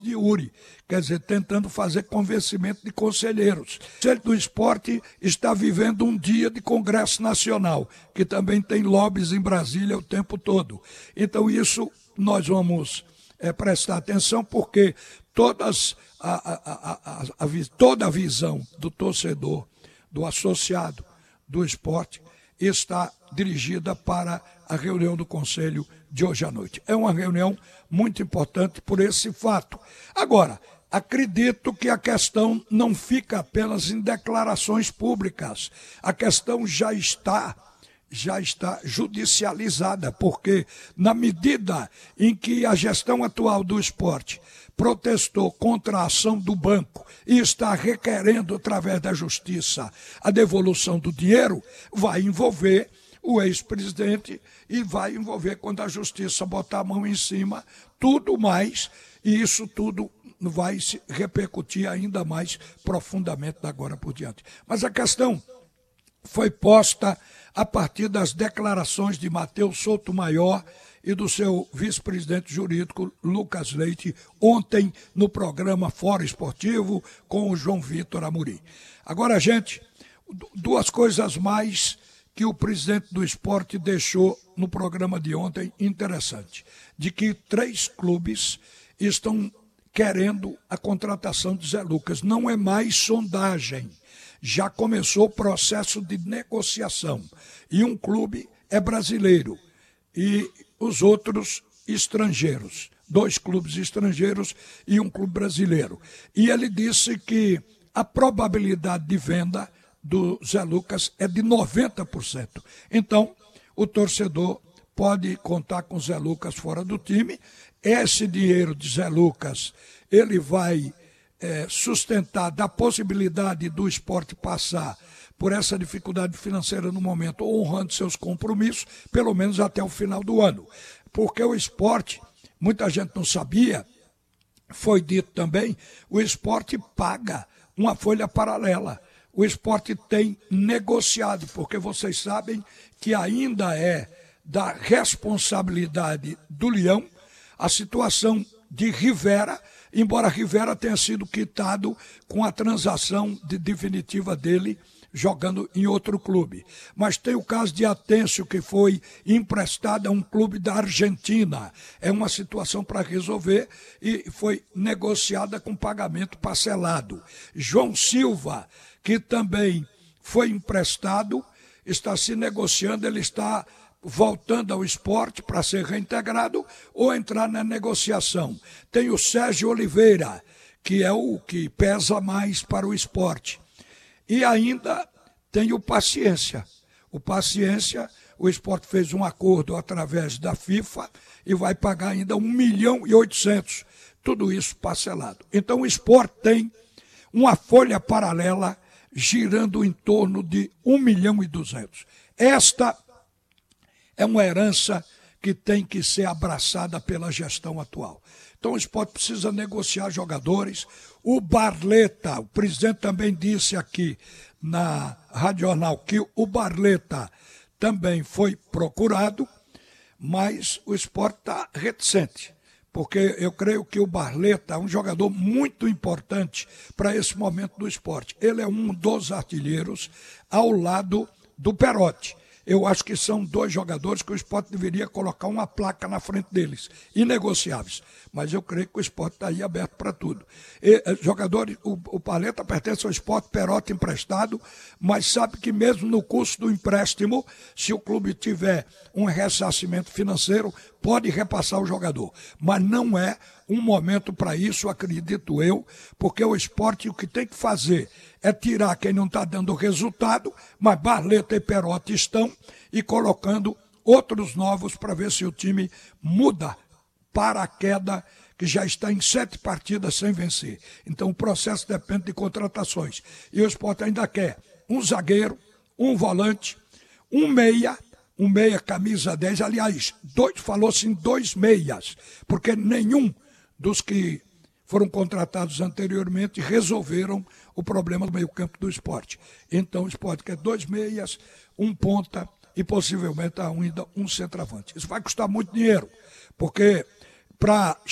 de URI, quer dizer, tentando fazer convencimento de conselheiros. O Conselho do Esporte está vivendo um dia de Congresso Nacional, que também tem lobbies em Brasília o tempo todo. Então isso nós vamos prestar atenção, porque toda a visão do torcedor, do associado do esporte, está dirigida para a reunião do Conselho de hoje à noite. É uma reunião muito importante por esse fato. Agora, acredito que a questão não fica apenas em declarações públicas. A questão já está judicializada, porque na medida em que a gestão atual do esporte protestou contra a ação do banco e está requerendo, através da justiça, a devolução do dinheiro, vai envolver o ex-presidente e vai envolver, quando a justiça botar a mão em cima, tudo mais, e isso tudo vai se repercutir ainda mais profundamente da agora por diante. Mas a questão foi posta a partir das declarações de Matheus Sotomayor e do seu vice-presidente jurídico, Lucas Leite, ontem no programa Fora Esportivo com o João Vitor Amorim. Agora, gente, duas coisas mais que o presidente do esporte deixou no programa de ontem interessante, de que 3 clubes estão querendo a contratação de Zé Lucas. Não é mais sondagem, já começou o processo de negociação. E um clube é brasileiro e os outros estrangeiros. 2 clubes estrangeiros e um clube brasileiro. E ele disse que a probabilidade de venda do Zé Lucas é de 90%. Então, o torcedor pode contar com o Zé Lucas fora do time. Esse dinheiro de Zé Lucas, ele vai sustentar da possibilidade do esporte passar por essa dificuldade financeira no momento, honrando seus compromissos, pelo menos até o final do ano. Porque o esporte, muita gente não sabia, foi dito também, o esporte paga uma folha paralela. O esporte tem negociado, porque vocês sabem que ainda é da responsabilidade do Leão a situação de Rivera, embora Rivera tenha sido quitado com a transação definitiva dele jogando em outro clube. Mas tem o caso de Atencio, que foi emprestado a um clube da Argentina. É uma situação para resolver e foi negociada com pagamento parcelado. João Silva, que também foi emprestado, está se negociando, ele está voltando ao esporte para ser reintegrado ou entrar na negociação. Tem o Sérgio Oliveira, que é o que pesa mais para o esporte. E ainda tem o Paciência. O Paciência, o esporte fez um acordo através da FIFA e vai pagar ainda 1.800.000. Tudo isso parcelado. Então o esporte tem uma folha paralela girando em torno de 1.200.000. Esta é uma herança que tem que ser abraçada pela gestão atual. Então o esporte precisa negociar jogadores. O Barleta, o presidente também disse aqui na Rádio Jornal que o Barleta também foi procurado, mas o esporte está reticente, porque eu creio que o Barleta é um jogador muito importante para esse momento do esporte. Ele é um dos artilheiros ao lado do Perotti. Eu acho que são 2 jogadores que o esporte deveria colocar uma placa na frente deles, inegociáveis. Mas eu creio que o esporte está aí aberto para tudo. Jogadores, o Paleta pertence ao esporte, Perotti emprestado, mas sabe que mesmo no custo do empréstimo, se o clube tiver um ressarcimento financeiro, pode repassar o jogador. Mas não é um momento para isso, acredito eu, porque o esporte o que tem que fazer é tirar quem não está dando resultado, mas Barleta e Perotti estão, e colocando outros novos para ver se o time muda para a queda, que já está em 7 partidas sem vencer. Então o processo depende de contratações. E o esporte ainda quer um zagueiro, um volante, um meia camisa 10, aliás, falou-se em 2 meias, porque nenhum dos que foram contratados anteriormente resolveram o problema do meio-campo do esporte. Então o esporte quer 2 meias, um ponta e possivelmente ainda um centroavante. Isso vai custar muito dinheiro, porque para